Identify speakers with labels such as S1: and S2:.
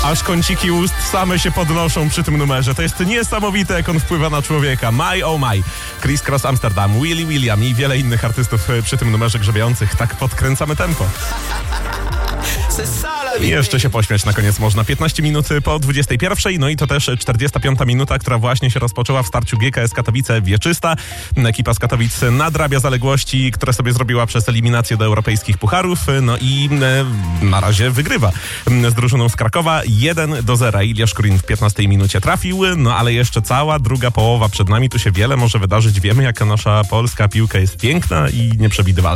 S1: Aż kąciki ust same się podnoszą przy tym numerze. To jest niesamowite, jak on wpływa na człowieka. My oh my. Chris Cross Amsterdam, Willy William i wiele innych artystów przy tym numerze grzebiących. Tak podkręcamy tempo. I jeszcze się pośmiać na koniec można. 15 minut po 21, no i to też 45 minuta, która właśnie się rozpoczęła w starciu GKS Katowice Wieczysta. Ekipa z Katowic nadrabia zaległości, które sobie zrobiła przez eliminację do europejskich pucharów, no i na razie wygrywa z drużyną z Krakowa 1-0. Ilja Szkurin w 15 minucie trafił, no ale jeszcze cała druga połowa przed nami. Tu się wiele może wydarzyć. Wiemy, jaka nasza polska piłka jest piękna i nieprzewidywalna.